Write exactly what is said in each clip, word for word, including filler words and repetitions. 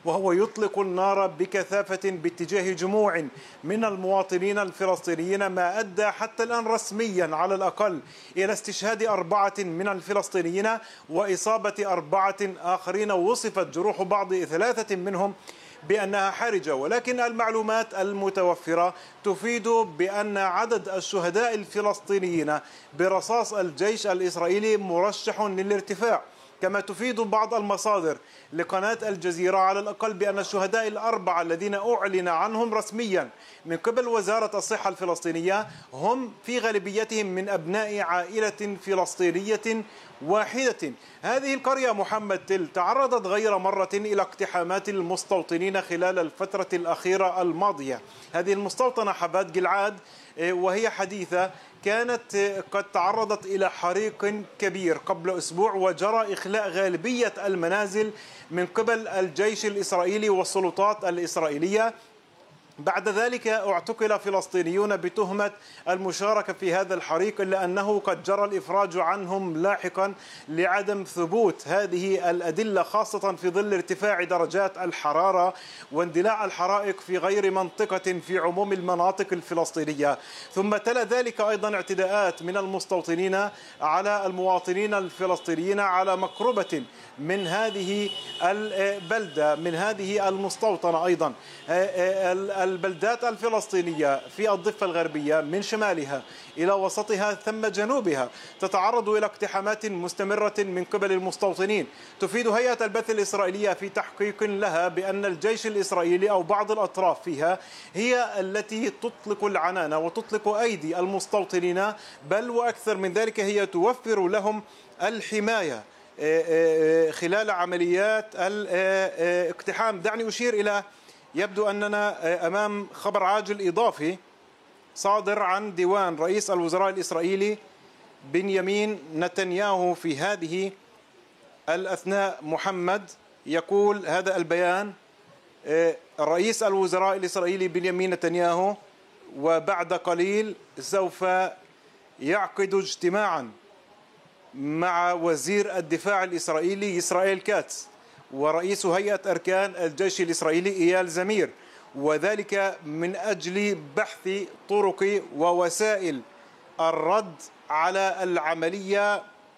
وهو يطلق النار بكثافة باتجاه جموع من المواطنين الفلسطينيين، ما أدى حتى الآن رسميا على الأقل إلى استشهاد أربعة من الفلسطينيين وإصابة أربعة آخرين، وصفت جروح بعض ثلاثة منهم بأنها حرجة. ولكن المعلومات المتوفرة تفيد بأن عدد الشهداء الفلسطينيين برصاص الجيش الإسرائيلي مرشح للارتفاع، كما تفيد بعض المصادر لقناة الجزيرة على الأقل بأن الشهداء الأربعة الذين أعلن عنهم رسميا من قبل وزارة الصحة الفلسطينية هم في غالبيتهم من أبناء عائلة فلسطينية واحدة. هذه القرية محمد تل تعرضت غير مرة إلى اقتحامات المستوطنين خلال الفترة الأخيرة الماضية. هذه المستوطنة حبات جلعاد وهي حديثة كانت قد تعرضت إلى حريق كبير قبل أسبوع، وجرى إخلاء غالبية المنازل من قبل الجيش الإسرائيلي والسلطات الإسرائيلية. بعد ذلك اعتقل فلسطينيون بتهمة المشاركة في هذا الحريق، إلا أنه قد جرى الإفراج عنهم لاحقا لعدم ثبوت هذه الأدلة، خاصة في ظل ارتفاع درجات الحرارة واندلاع الحرائق في غير منطقة في عموم المناطق الفلسطينية. ثم تلا ذلك أيضا اعتداءات من المستوطنين على المواطنين الفلسطينيين على مقربة من هذه البلدة، من هذه المستوطنة. أيضا البلدات الفلسطينية في الضفة الغربية من شمالها إلى وسطها ثم جنوبها تتعرض إلى اقتحامات مستمرة من قبل المستوطنين. تفيد هيئة البث الإسرائيلية في تحقيق لها بأن الجيش الإسرائيلي أو بعض الأطراف فيها هي التي تطلق العنان وتطلق أيدي المستوطنين، بل وأكثر من ذلك هي توفر لهم الحماية خلال عمليات الاقتحام. دعني أشير إلى، يبدو أننا أمام خبر عاجل إضافي صادر عن ديوان رئيس الوزراء الإسرائيلي بنيامين نتنياهو في هذه الأثناء. محمد يقول هذا البيان: رئيس الوزراء الإسرائيلي بنيامين نتنياهو وبعد قليل سوف يعقد اجتماعا مع وزير الدفاع الإسرائيلي إسرائيل كاتس ورئيس هيئة أركان الجيش الإسرائيلي إيال زمير، وذلك من أجل بحث طرق ووسائل الرد على العملية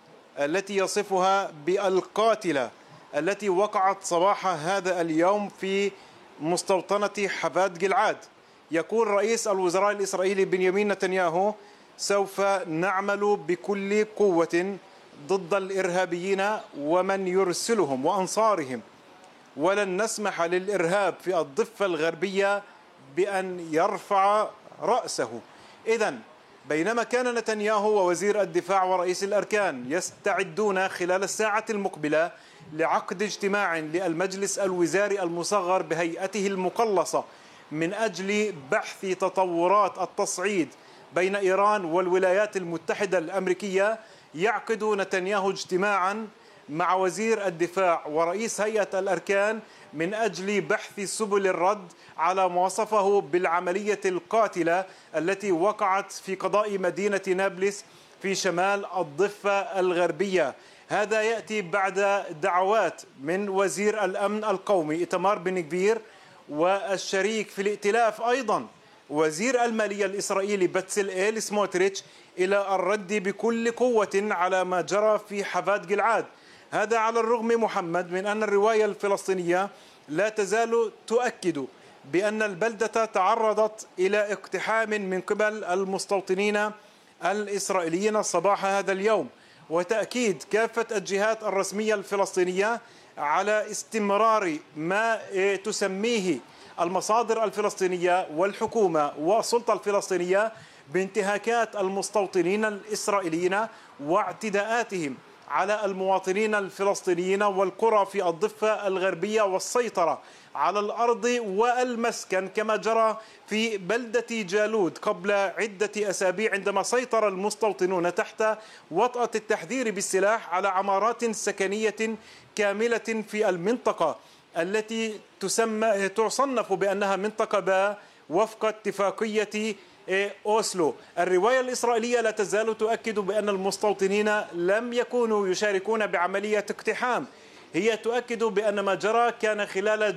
التي يصفها بالقاتلة التي وقعت صباح هذا اليوم في مستوطنة حبات جلعاد. يقول رئيس الوزراء الإسرائيلي بنيامين نتنياهو: سوف نعمل بكل قوة ضد الإرهابيين ومن يرسلهم وأنصارهم، ولن نسمح للإرهاب في الضفة الغربية بأن يرفع رأسه. إذن بينما كان نتنياهو ووزير الدفاع ورئيس الأركان يستعدون خلال الساعة المقبلة لعقد اجتماع للمجلس الوزاري المصغر بهيئته المقلصة من أجل بحث تطورات التصعيد بين إيران والولايات المتحدة الأمريكية، يعقد نتنياهو اجتماعا مع وزير الدفاع ورئيس هيئة الأركان من أجل بحث سبل الرد على ما وصفه بالعملية القاتلة التي وقعت في قضاء مدينة نابلس في شمال الضفة الغربية. هذا يأتي بعد دعوات من وزير الأمن القومي إيتمار بن غفير والشريك في الائتلاف أيضا وزير المالية الإسرائيلي بتسلئيل سموتريتش إلى الرد بكل قوة على ما جرى في حبات جلعاد. هذا على الرغم محمد من أن الرواية الفلسطينية لا تزال تؤكد بأن البلدة تعرضت إلى اقتحام من قبل المستوطنين الإسرائيليين صباح هذا اليوم، وتأكيد كافة الجهات الرسمية الفلسطينية على استمرار ما تسميه المصادر الفلسطينية والحكومة والسلطة الفلسطينية بانتهاكات المستوطنين الإسرائيليين واعتداءاتهم على المواطنين الفلسطينيين والقرى في الضفة الغربية والسيطرة على الأرض والمسكن، كما جرى في بلدة جالود قبل عدة أسابيع عندما سيطر المستوطنون تحت وطأة التحذير بالسلاح على عمارات سكنية كاملة في المنطقة التي تسمى تصنف بأنها منطقة باء وفق اتفاقية أوسلو. الرواية الإسرائيلية لا تزال تؤكد بأن المستوطنين لم يكونوا يشاركون بعملية اقتحام، هي تؤكد بأن ما جرى كان خلال